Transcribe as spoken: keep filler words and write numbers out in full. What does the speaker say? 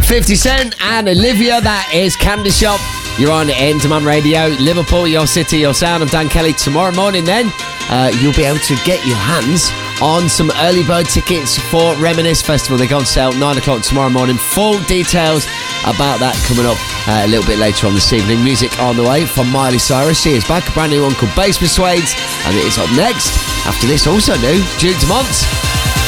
fifty Cent and Olivia, that is Candy Shop. You're on N Demand Radio, Liverpool, your city, your sound. I'm Dan Kelly. Tomorrow morning then, uh, you'll be able to get your hands on some early bird tickets for Reminisce Festival. They go on sale nine o'clock tomorrow morning. Full details about that coming up uh, a little bit later on this evening. Music on the way from Miley Cyrus. She is back, a brand new one called Bass Persuades, and it is up next. After this, also new, Duke Dumont.